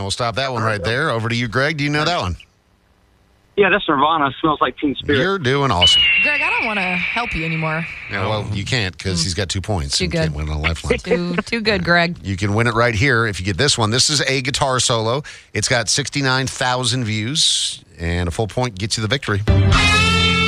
we'll stop that one right there. Over to you, Greg. Do you know that one? Yeah, that's Nirvana. Smells Like Teen Spirit. You're doing awesome. Greg, I don't want to help you anymore. Yeah, well, you can't because he's got 2 points. Too You good. can't win on a lifeline. Too good, Greg. You can win it right here if you get this one. This is a guitar solo. It's got 69,000 views, and a full point gets you the victory.